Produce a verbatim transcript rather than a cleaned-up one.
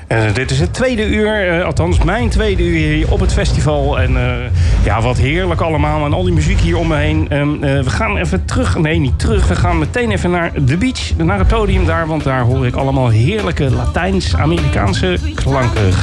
Uh, dit is het tweede uur, uh, althans mijn tweede uur hier op het festival. En uh, ja, wat heerlijk allemaal. En al die muziek hier om me heen. Um, uh, we gaan even terug. Nee, niet terug. We gaan meteen even naar de beach. Naar het podium daar. Want daar hoor ik allemaal heerlijke Latijns-Amerikaanse klanken.